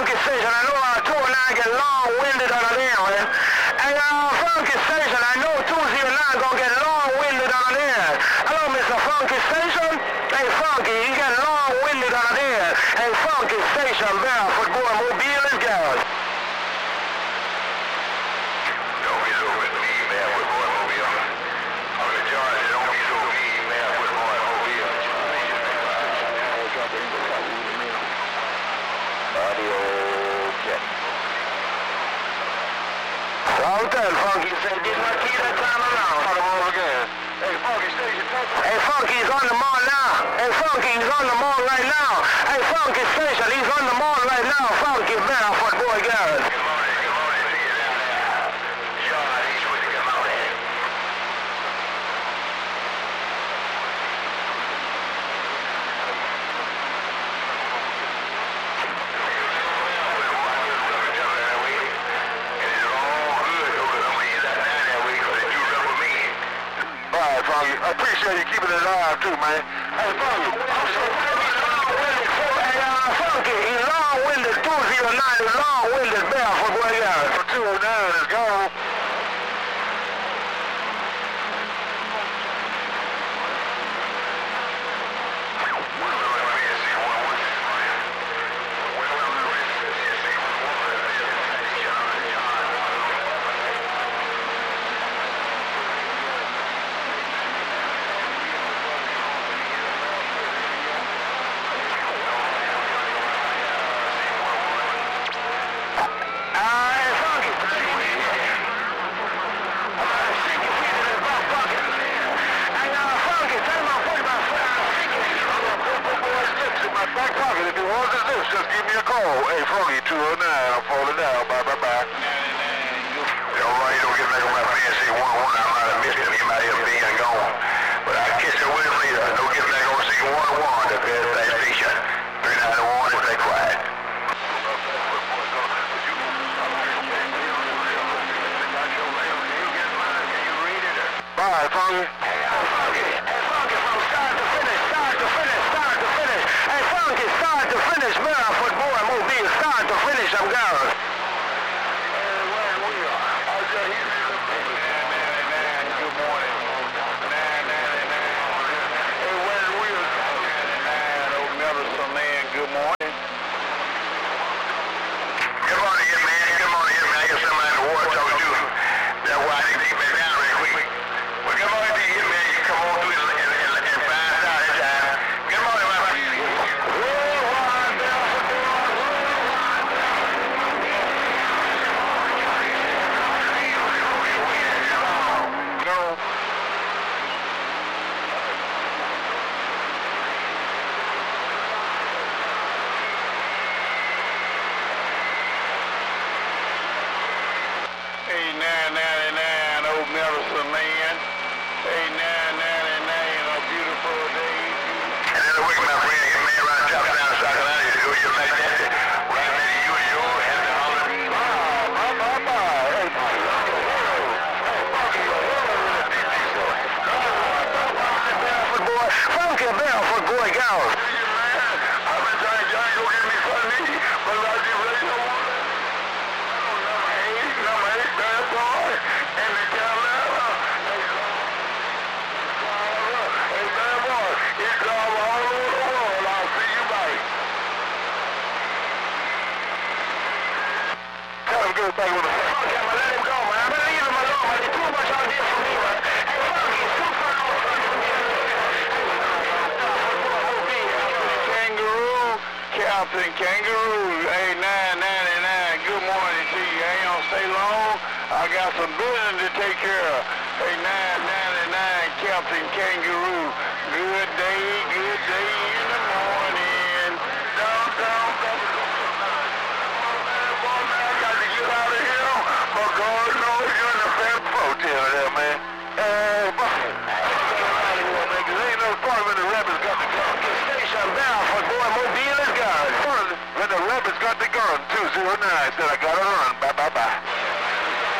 Funky Station, I know 209 get long-winded on there, man. And Funky Station, I know 209 gonna get long-winded on there. Hello, Mr. Funky Station. Hey, Funky, you get long-winded on there. Hey, Funky Station, Barefoot Boy, Mobile is going. Don't be so with me, Barefoot Boy, Mobile. I'm in charge, don't be so mean, Barefoot Boy, Mobile. Audio check. I'll tell Funky, say, did not keep that time around. Hold on again. Hey, Funky Station, hey, Funky's on the mall now. Hey, Funky's on the mall right now. Hey, Funky Station, he's on the mall right now. Funky Barefoot Boy, Garrett. Good morning to you down there. John, he's supposed to come out here. I appreciate you keeping it alive too, man. Hey, Funky. Funky, he's long-winded. 209 is long-winded. Barefoot Boy, Garrett. 209 is gone. Back pocket, if you want this, just give me a call. Hey, Funky, 209, I'm falling down. Bye. All right, don't get back on my fancy 1-1. I might have missed him. He might have been gone. But I'll catch you with him later. Don't get back on see 1-1. The best station. 391 and stay quiet. Bye, Funky. Barefoot Boy, Mobile, start to finish, I'm going. Good morning. Good morning. Good morning, yeah, man. Good morning, yeah, man. I got somebody in the water talking to you. That's why I didn't keep it down real quick. Well, good morning to you, man. You come on through and find out this time. Good morning, my friend. Old Medicine Man. 8999, a beautiful day. And then the week, my friend, get man right top down to South Carolina. You go your man daddy. Right there, you and yours, and the other. Funky Barefoot Boy, Garrett. I've been trying to go get me something to eat, but I just really don't want it. Number 8, bad boy, and the Carolina. Hey, bad boy, it's all over the world. I'll see you back. Tell him good back with the phone. Okay, man, let him go, man. I'm gonna leave him alone, man. There's too much out there for me, man. Hey, Funky, it's too far out for me. Kangaroo, Captain Kangaroo, 8999. Good morning to you. I ain't gonna stay long. I got some business to take care of. 8999, Captain Kangaroo. Good day, good day.